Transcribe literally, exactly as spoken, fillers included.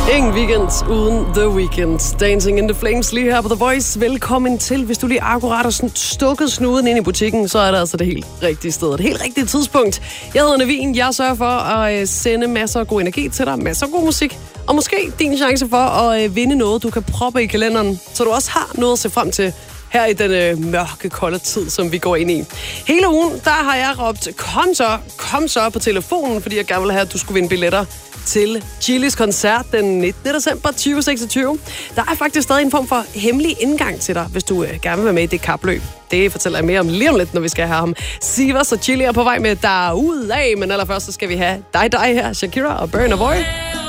Ingen weekend uden The Weeknd. Dancing in the Flames lige her på The Voice. Velkommen til. Hvis du lige akkurat har sådan stukket snuden ind i butikken, så er det altså det helt rigtige sted. Det helt rigtige tidspunkt. Jeg hedder Navin. Jeg sørger for at sende masser af god energi til dig. Masser af god musik. Og måske din chance for at vinde noget, du kan proppe i kalenderen, så du også har noget at se frem til her i den øh, mørke, kolde tid, som vi går ind i. Hele ugen, der har jeg råbt, kom så, kom så på telefonen, fordi jeg gerne ville have, at du skulle vinde billetter til Chili's koncert den nittende december tyve seksogtyve. Der er faktisk stadig en form for hemmelig indgang til dig, hvis du øh, gerne vil være med i det kapløb. Det fortæller jeg mere om lige om lidt, når vi skal have ham. Sivas og Chili er på vej med derudad, men allerførst så skal vi have dig, dig her, Shakira og Burna Boy.